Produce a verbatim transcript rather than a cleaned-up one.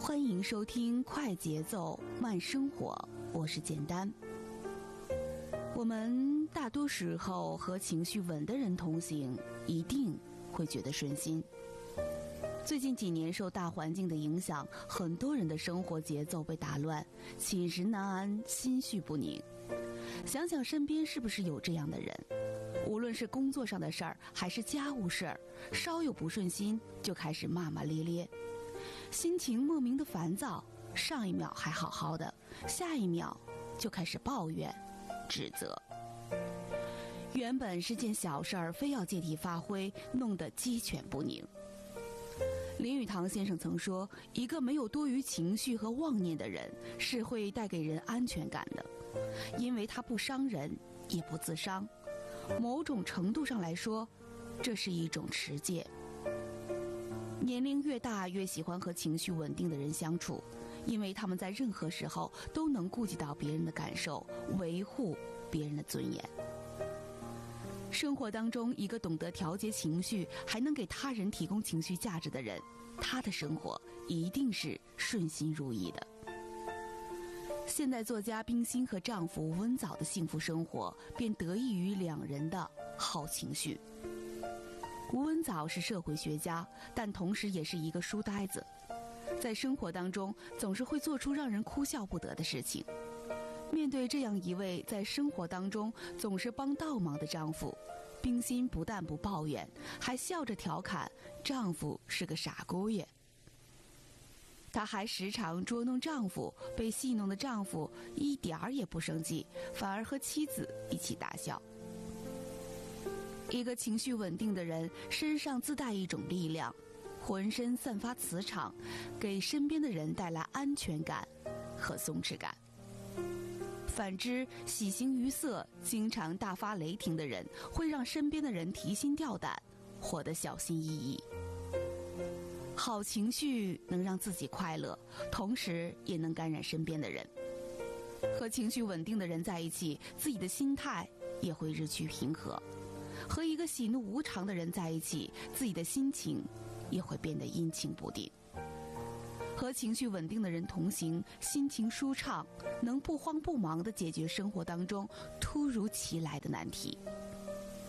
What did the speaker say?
欢迎收听快节奏慢生活，我是简单。我们大多时候和情绪稳的人同行，一定会觉得顺心。最近几年受大环境的影响，很多人的生活节奏被打乱，寝食难安，心绪不宁。想想身边是不是有这样的人，无论是工作上的事儿还是家务事儿，稍有不顺心就开始骂骂咧咧，心情莫名的烦躁，上一秒还好好的，下一秒就开始抱怨指责。原本是件小事儿，非要借题发挥，弄得鸡犬不宁。林语堂先生曾说，一个没有多余情绪和妄念的人是会带给人安全感的，因为他不伤人也不自伤。某种程度上来说，这是一种持戒。年龄越大，越喜欢和情绪稳定的人相处，因为他们在任何时候都能顾及到别人的感受，维护别人的尊严。生活当中，一个懂得调节情绪，还能给他人提供情绪价值的人，他的生活一定是顺心如意的。现代作家冰心和丈夫吴文藻的幸福生活，便得益于两人的好情绪。吴文藻是社会学家，但同时也是一个书呆子，在生活当中总是会做出让人哭笑不得的事情。面对这样一位在生活当中总是帮倒忙的丈夫，冰心不但不抱怨，还笑着调侃丈夫是个傻姑爷。她还时常捉弄丈夫，被戏弄的丈夫一点儿也不生气，反而和妻子一起大笑。一个情绪稳定的人身上自带一种力量，浑身散发磁场，给身边的人带来安全感和松弛感。反之，喜形于色，经常大发雷霆的人，会让身边的人提心吊胆，活得小心翼翼。好情绪能让自己快乐，同时也能感染身边的人。和情绪稳定的人在一起，自己的心态也会日趋平和。和一个喜怒无常的人在一起，自己的心情也会变得阴晴不定。和情绪稳定的人同行，心情舒畅，能不慌不忙地解决生活当中突如其来的难题。